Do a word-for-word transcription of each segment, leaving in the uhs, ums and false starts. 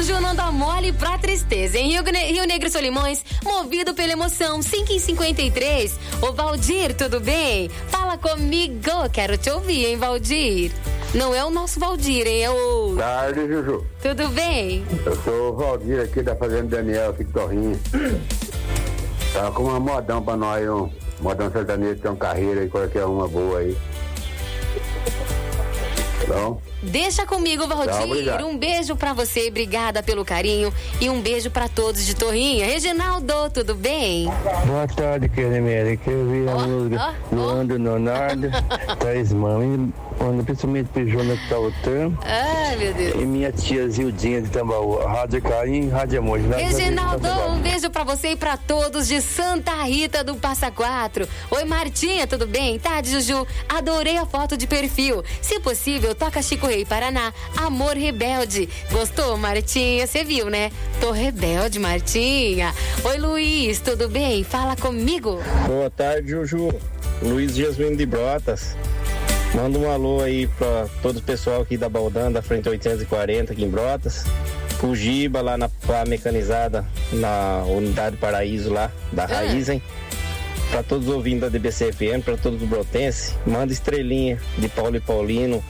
Juju não dá mole pra tristeza. Em Rio, Rio Negro e Solimões, movido pela emoção, cinco e cinquenta e três. Ô Valdir, tudo bem? Fala comigo, quero te ouvir, hein, Valdir? Não é o nosso Valdir, hein? É o... Tarde, Juju. Tudo bem? Eu sou o Valdir aqui da Fazenda Daniel, aqui de Torrinha. Tava com uma modão pra nós, um modão sertanejo, tem uma carreira aí, qualquer uma boa aí. Então... Deixa comigo, Valdir. Tá, um beijo pra você, obrigada pelo carinho. E um beijo pra todos de Torrinha. Reginaldo, tudo bem? Boa tarde, Kenemere. Que eu vi a oh, música oh, Luando, oh. Leonardo, Thaís Mãe, principalmente pro Jonathan Tautan. Ai, meu Deus. E minha tia Zildinha de Tambaú. Rádio Carinho, Rádio Amor. Reginaldo, um beijo pra você e pra todos de Santa Rita do Passa Quatro. Oi, Martinha, tudo bem? Tarde, Juju. Adorei a foto de perfil. Se possível, toca Chico Rei Paraná, Amor Rebelde. Gostou, Martinha? Você viu, né? Tô rebelde, Martinha. Oi, Luiz, tudo bem? Fala comigo. Boa tarde, Juju. Luiz Jasmine de Brotas. Manda um alô aí pra todo o pessoal aqui da Baldan, da Frente oitocentos e quarenta aqui em Brotas. Pro Giba lá na pá mecanizada, na Unidade Paraíso lá, da Raizen. Para todos os ouvintes da D B C F M, para todos os brotenses, manda estrelinha de Paulo e Paulino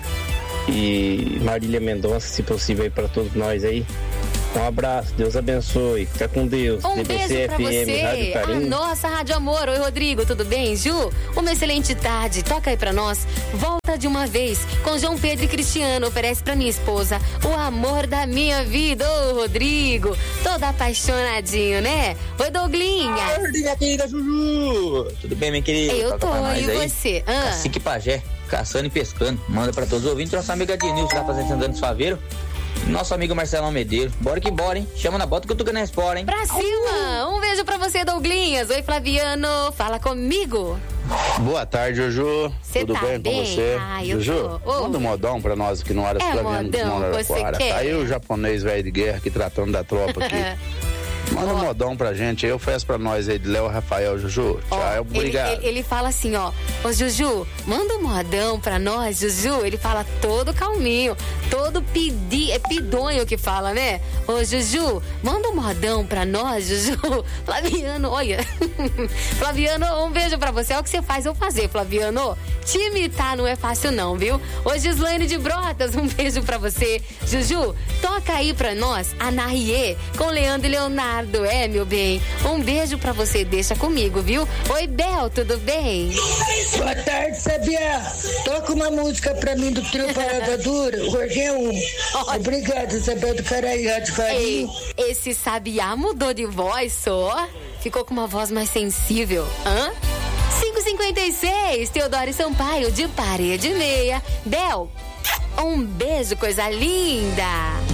e Marília Mendonça, se possível, aí para todos nós aí. Um abraço, Deus abençoe, fica com Deus. Um D B C beijo pra F M, você, Rádio Carinho. a nossa Rádio Amor. Oi, Rodrigo, tudo bem? Ju, uma excelente tarde, toca aí pra nós. Volta de uma vez, com João Pedro e Cristiano, oferece pra minha esposa o amor da minha vida. Ô, Rodrigo, todo apaixonadinho, né? Oi, Douglinha. Oi, minha querida Juju. Tudo bem, minha querida? Eu toca tô, e aí? Você? Ah. Cacique Pajé, caçando e pescando. Manda pra todos os ouvintes, nossa amiga Denilson lá fazendo andando Faveiro. Nosso amigo Marcelo Almedeiro. Bora que bora, hein? Chama na bota que eu tô ganhando espora, hein? Pra cima! Um beijo pra você, Douglinhas. Oi, Flaviano. Fala comigo. Boa tarde, Juju. Cê Tudo tá bem, bem com você? ah, eu Juju, tô. manda um modão pra nós aqui no Horas é Flaviano de Monaraquara. Tá aí o japonês velho de guerra aqui tratando da tropa aqui. Manda um modão pra gente, eu faço pra nós aí de Léo Rafael, Juju. Tchau, oh, obrigado. Ele, ele, ele fala assim, ó, ô Juju, manda um modão pra nós, Juju. Ele fala todo calminho, todo pedi, é pidonho que fala, né? Ô Juju, manda um modão pra nós, Juju. Flaviano, olha. Flaviano, um beijo pra você. É o que você faz eu fazer, Flaviano. Te imitar não é fácil não, viu? Ô Gislaine de Brotas, um beijo pra você. Juju, toca aí pra nós a Narie com Leandro e Leonardo. É, meu bem. Um beijo pra você, deixa comigo, viu? Oi, Bel, tudo bem? Boa tarde, Sabia. Toca uma música pra mim do trio Parada Dura, Gorgão. Obrigada, Isabel do Caraí, Rádio Carinho. Esse Sabiá mudou de voz só? Ficou com uma voz mais sensível, hã? cinco e cinquenta e seis, Teodoro Sampaio, de Parede Meia. Bel, um beijo, coisa linda.